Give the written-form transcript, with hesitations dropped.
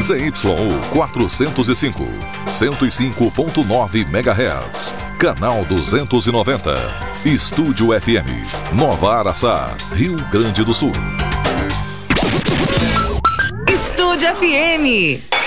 ZYU 405, 105.9 MHz. Canal 290. Estúdio FM, Nova Araçá, Rio Grande do Sul. Estúdio FM.